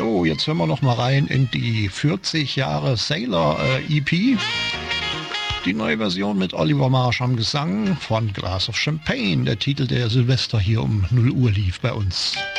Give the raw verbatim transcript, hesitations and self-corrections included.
So, jetzt hören wir noch mal rein in die vierzig Jahre Sailor äh, E P. Die neue Version mit Oliver Marsch am Gesang von Glass of Champagne. Der Titel, der Silvester hier um null Uhr lief bei uns.